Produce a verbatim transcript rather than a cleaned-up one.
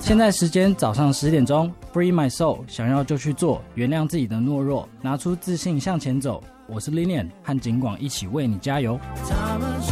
现在时间早上十点钟 Free My Soul， 想要就去做，原谅自己的懦弱，拿出自信向前走。我是 Lilian， 和景广一起为你加油。他们说